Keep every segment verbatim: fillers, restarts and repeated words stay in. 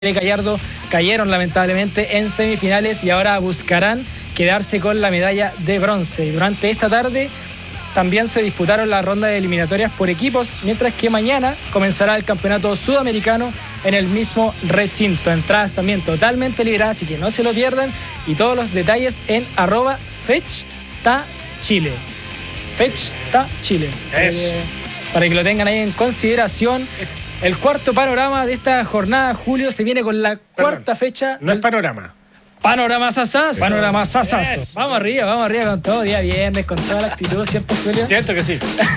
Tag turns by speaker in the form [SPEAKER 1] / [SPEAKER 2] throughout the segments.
[SPEAKER 1] Gallardo cayeron lamentablemente en semifinales y ahora buscarán quedarse con la medalla de bronce. Y durante esta tarde también se disputaron la ronda de eliminatorias por equipos, mientras que mañana comenzará el campeonato sudamericano en el mismo recinto. Entradas también totalmente liberadas, así que no se lo pierdan. Y todos los detalles en arroba fechta.chile. Fechta.chile. Eh, para que lo tengan ahí en consideración. El cuarto panorama de esta jornada, Julio, se viene con la cuarta Perdón, fecha.
[SPEAKER 2] No del... es panorama.
[SPEAKER 1] Panorama sasazo. Panorama sasazo. Vamos arriba, vamos arriba con todo. Día viernes, con toda la actitud, ¿cierto, Julio?
[SPEAKER 2] Cierto que sí.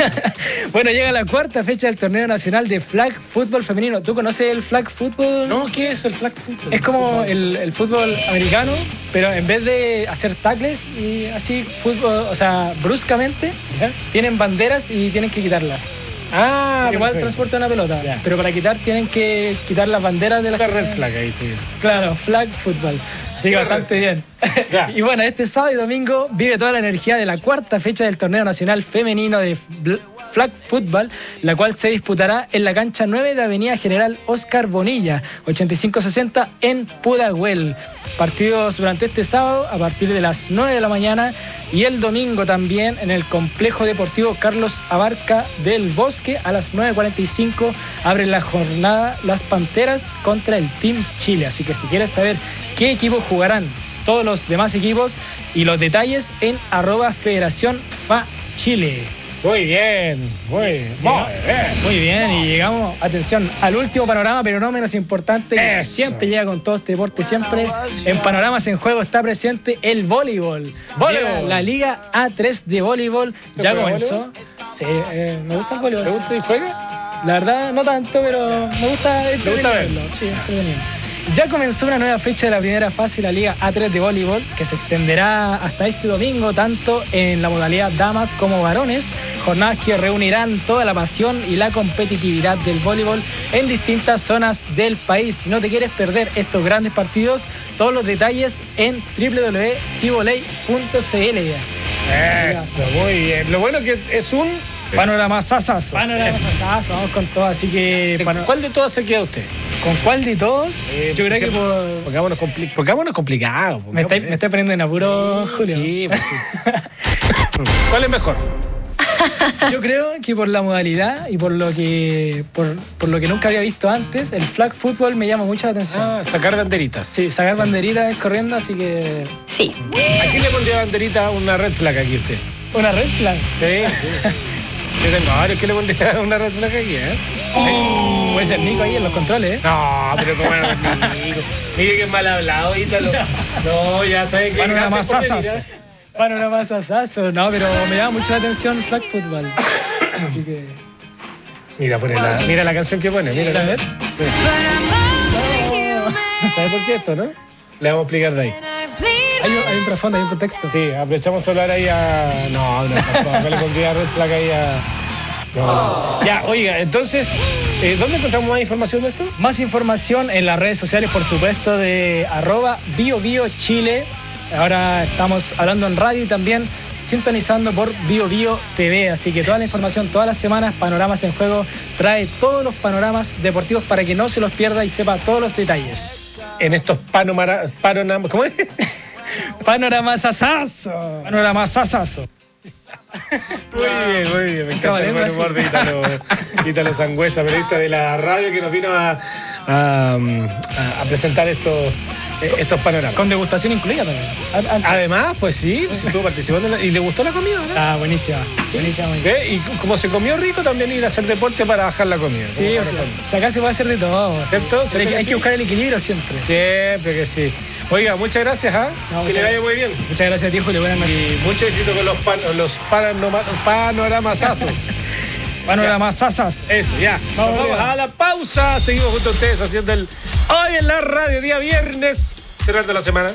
[SPEAKER 1] Bueno, llega la cuarta fecha del torneo nacional de flag fútbol femenino. ¿Tú conoces el flag fútbol?
[SPEAKER 2] No, ¿qué es el flag fútbol?
[SPEAKER 1] Es como el, el fútbol americano, pero en vez de hacer tackles y así, fútbol, o sea, bruscamente, ¿ya? Tienen banderas y tienen que quitarlas.
[SPEAKER 2] Ah,
[SPEAKER 1] igual transporta una pelota, ya. Pero para quitar tienen que quitar las banderas de las
[SPEAKER 2] la red flag ahí, tío.
[SPEAKER 1] Claro, flag fútbol. Así que bastante bien. Y bueno, este sábado y domingo vive toda la energía de la cuarta fecha del torneo nacional femenino de flag fútbol, la cual se disputará en la cancha nueve de Avenida General Oscar Bonilla, ochenta y cinco sesenta en Pudahuel. Partidos durante este sábado a partir de las nueve de la mañana y el domingo también en el complejo deportivo Carlos Abarca del Bosque a las nueve cuarenta y cinco abren la jornada las Panteras contra el Team Chile. Así que si quieres saber qué equipos jugarán todos los demás equipos y los detalles en arroba Federación Fa Chile.
[SPEAKER 2] Muy bien, muy bien.
[SPEAKER 1] Muy bien, y llegamos, atención, al último panorama, pero no menos importante, que Eso. siempre llega con todo este deporte, siempre en Panoramas en Juego está presente el voleibol. Voleibol. La Liga A tres de voleibol ya comenzó. Sí, eh, me gusta el voleibol.
[SPEAKER 2] ¿Te gusta y juega?
[SPEAKER 1] La verdad, no tanto, pero me gusta
[SPEAKER 2] ¿Te gusta verlo?
[SPEAKER 1] Sí, entretenido. Ya comenzó una nueva fecha de la primera fase de la Liga A tres de voleibol, que se extenderá hasta este domingo, tanto en la modalidad damas como varones, jornadas que reunirán toda la pasión y la competitividad del voleibol en distintas zonas del país. Si no te quieres perder estos grandes partidos, todos los detalles en doble u doble u doble u punto civoley punto c l.
[SPEAKER 2] Eso, muy bien. Lo bueno que es un
[SPEAKER 1] panorama sasazo. Panorama sasazo, vamos con todo, así que...
[SPEAKER 2] ¿Con cuál de todos se queda usted?
[SPEAKER 1] ¿Con cuál de todos?
[SPEAKER 2] Eh, Yo creo que por... Pongámonos, compli... pongámonos complicado.
[SPEAKER 1] Pongámonos... Me estáis me está poniendo en apuro,
[SPEAKER 2] sí,
[SPEAKER 1] Julio.
[SPEAKER 2] Sí, pues sí. ¿Cuál es mejor?
[SPEAKER 1] Yo creo que por la modalidad y por lo que por, por lo que nunca había visto antes, el flag football me llama mucho la atención.
[SPEAKER 2] Ah, sacar banderitas.
[SPEAKER 1] Sí, sacar sí. banderitas corriendo, así que...
[SPEAKER 3] Sí.
[SPEAKER 2] ¿A quién le pondría banderita una red flag aquí usted?
[SPEAKER 1] ¿Una red flag?
[SPEAKER 2] Sí, sí. Yo tengo varios que le pondría una red flag aquí, ¿eh?
[SPEAKER 1] Oh, puede ser Nico ahí en los controles, ¿eh?
[SPEAKER 2] No, pero como no es Nico. Mire que mal hablado, Ítalo. No, ya sabe que...
[SPEAKER 1] Bueno, una más sasazo. Bueno, una más sasazo. No, pero me llama mucho la atención flag football. Así que...
[SPEAKER 2] Mira, pone la, mira la canción que pone, mira.
[SPEAKER 1] A ver.
[SPEAKER 2] ¿Sabes por qué esto, no? Le vamos a explicar de ahí.
[SPEAKER 1] Hay un, hay un trasfondo, hay un contexto.
[SPEAKER 2] Sí, aprovechamos a hablar ahí a... No, no, no, no le pondría red flag ahí a... No, no. Ya, oiga, entonces, eh, ¿dónde encontramos más información de esto?
[SPEAKER 1] Más información en las redes sociales, por supuesto, de arroba BioBioChile. Ahora estamos hablando en radio y también sintonizando por BioBio T V. Así que toda la información, todas las semanas, Panoramas en Juego trae todos los panoramas deportivos para que no se los pierda y sepa todos los detalles.
[SPEAKER 2] En estos panoramas... Panorama, ¿cómo es?
[SPEAKER 1] Panorama sasazo. Panorama sasazo.
[SPEAKER 2] Muy bien, muy bien. Me encanta el buen humor de Ítalo, Ítalo Sangüesa, periodista de la radio que nos vino a, a, a presentar estos, estos panoramas.
[SPEAKER 1] Con degustación incluida también.
[SPEAKER 2] Antes. Además, pues sí, pues estuvo participando. La, y le gustó la comida, ¿no?
[SPEAKER 1] Ah, buenísima.
[SPEAKER 2] ¿Sí?
[SPEAKER 1] Buenísima, buenísima.
[SPEAKER 2] ¿Eh? Y como se comió rico, también ir a hacer deporte para bajar la comida.
[SPEAKER 1] Sí, o sea, o sea, acá se puede hacer de todo,
[SPEAKER 2] ¿cierto?
[SPEAKER 1] Pero hay, que, hay
[SPEAKER 2] sí?
[SPEAKER 1] que buscar el equilibrio siempre.
[SPEAKER 2] Siempre que sí. Oiga, muchas gracias, ¿ah? ¿eh? No, que le vaya muy bien.
[SPEAKER 1] Muchas gracias a ti, Julio. Buenas noches.
[SPEAKER 2] Y mucho éxito con los, pan, los panorama, panoramasazos.
[SPEAKER 1] Panoramasazas.
[SPEAKER 2] Eso, ya. Vamos, vamos a la pausa. Seguimos junto a ustedes haciendo el Hoy en la Radio, día viernes, cerrando la semana.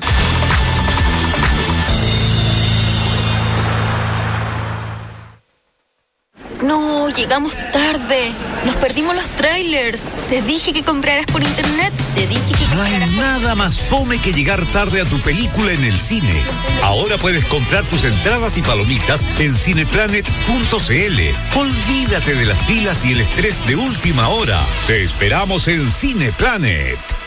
[SPEAKER 3] No, llegamos tarde. Nos perdimos los trailers. Te dije que compraras por internet. Te dije que...
[SPEAKER 4] No hay nada más fome que llegar tarde a tu película en el cine. Ahora puedes comprar tus entradas y palomitas en cineplanet punto c l. Olvídate de las filas y el estrés de última hora. Te esperamos en Cineplanet.